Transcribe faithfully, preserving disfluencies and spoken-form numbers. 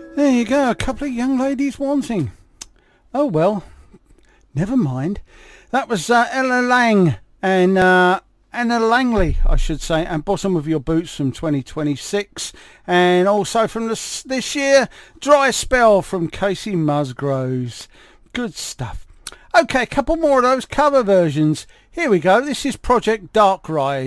There you go, a couple of young ladies wanting. Oh well, never mind. That was uh, Ella Lang and uh, Anna Langley, I should say, and Bottom of Your Boots from twenty twenty-six. And also from this, this year, Dry Spell from Casey Musgroves. Good stuff. Okay, a couple more of those cover versions. Here we go. This is Project Dark Ride.